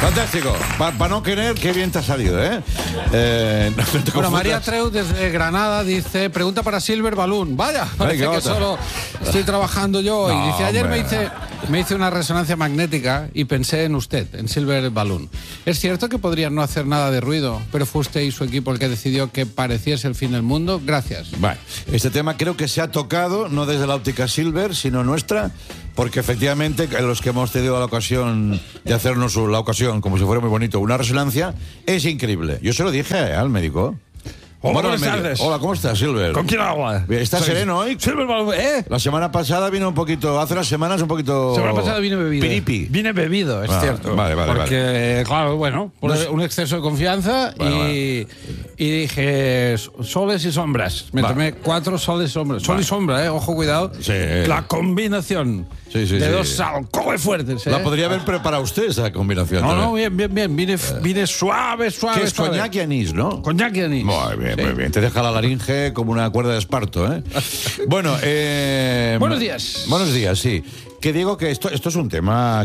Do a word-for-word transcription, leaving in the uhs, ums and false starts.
Fantástico. Para pa no querer, qué bien te ha salido, ¿eh? eh no, no bueno, María Treu desde Granada dice, pregunta para Silver Balloon. Vaya, parece que solo estoy trabajando yo. No, y dice, ayer me hice, me hice una resonancia magnética y pensé en usted, en Silver Balloon. ¿Es cierto que podrían no hacer nada de ruido, pero fue usted y su equipo el que decidió que pareciese el fin del mundo? Gracias. Bueno, este tema creo que se ha tocado, no desde la óptica Silver, sino nuestra, porque efectivamente los que hemos tenido la ocasión de hacernos la ocasión, como si fuera muy bonito, una resonancia, es increíble. Yo se lo dije al médico. Hola, buenas tardes. Hola, ¿cómo estás, Silver? ¿Con quién habla? ¿Estás Soy sereno hoy? Silver Balloon, ¿eh? La semana pasada vino un poquito, hace unas semanas un poquito... La semana pasada vine bebido. Piripi. Vine bebido, es ah, cierto. Vale, vale, Porque, vale. claro, bueno, por no, un exceso de confianza bueno, y, vale. y dije soles y sombras. Me vale. tomé cuatro soles y sombras. Sol vale. y sombra, ¿eh? Ojo, cuidado. Sí. La combinación sí, sí, de sí. dos alcoholes fuertes, ¿eh? La podría haber preparado usted esa combinación. No, también. no, bien, bien, bien. Vine, vine suave, suave, ¿Qué es suave. coñac y anís, no? Coñac y anís. Muy bien, sí. muy bien. Te deja la laringe como una cuerda de esparto, ¿eh? Bueno, eh... Buenos días. Buenos días, sí. Que digo que esto, esto es un tema